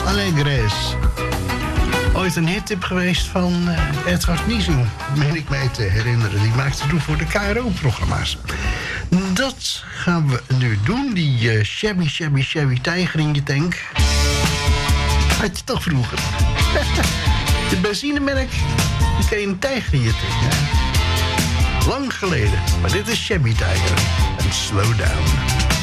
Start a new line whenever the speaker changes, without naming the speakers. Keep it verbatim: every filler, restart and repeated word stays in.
Alegres. Ooit een hittip geweest van uh, Edward Niesing, meen ik mij te herinneren. Die maakte toen voor de K R O-programma's. Dat gaan we nu doen, die uh, shabby, shabby, shabby tijger in je tank. Had je toch vroeger. De benzinemerk, dan kreeg je een tijger in je tank. Hè? Lang geleden, maar dit is Shabby Tiger. En Slow Down.